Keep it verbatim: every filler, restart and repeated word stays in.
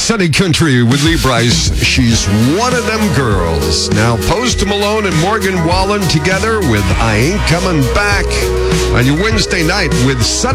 Sunny Country with Lee Brice. She's one of them girls. Now, Post Malone and Morgan Wallen together with I Ain't Coming Back on your Wednesday night with Sunny